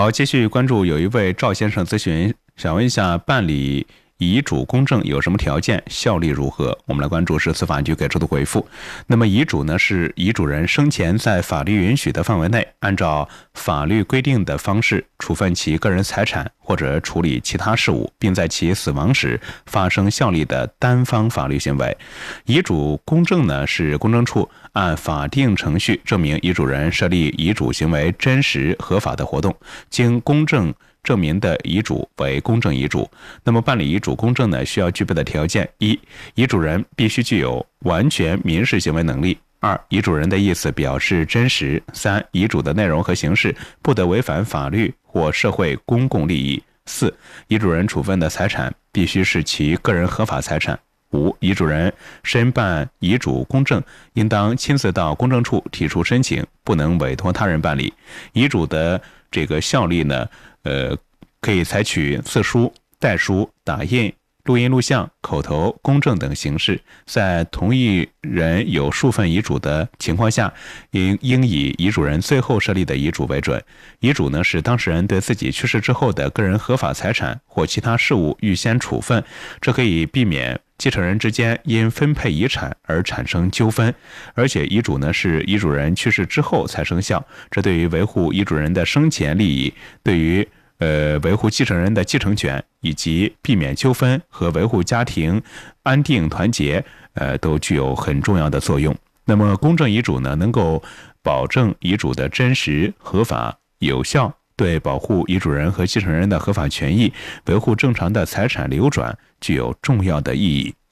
好，继续关注，有一位赵先生咨询，想问一下办理遗嘱公证有什么条件，效力如何？我们来关注是司法局给出的回复。那么遗嘱呢，是遗嘱人生前在法律允许的范围内，按照法律规定的方式处分其个人财产或者处理其他事务，并在其死亡时发生效力的单方法律行为。遗嘱公证呢，是公证处按法定程序证明遗嘱人设立遗嘱行为真实合法的活动，经公证证明的遗嘱为公证遗嘱。那么办理遗嘱公证呢，需要具备的条件：一、遗嘱人必须具有完全民事行为能力；二、遗嘱人的意思表示真实；三、遗嘱的内容和形式不得违反法律或社会公共利益；四、遗嘱人处分的财产必须是其个人合法财产；五、遗嘱人申办遗嘱公证，应当亲自到公证处提出申请，不能委托他人办理。遗嘱的这个效力呢，可以采取字书、代书、打印、录音录像、口头公证等形式。在同意人有数份遗嘱的情况下，应以遗嘱人最后设立的遗嘱为准。遗嘱呢，是当事人对自己去世之后的个人合法财产或其他事务预先处分，这可以避免继承人之间因分配遗产而产生纠纷。而且遗嘱呢，是遗嘱人去世之后才生效，这对于维护遗嘱人的生前利益，对于维护继承人的继承权，以及避免纠纷和维护家庭安定团结，都具有很重要的作用。那么公证遗嘱呢，能够保证遗嘱的真实、合法、有效，对保护遗嘱人和继承人的合法权益，维护正常的财产流转具有重要的意义。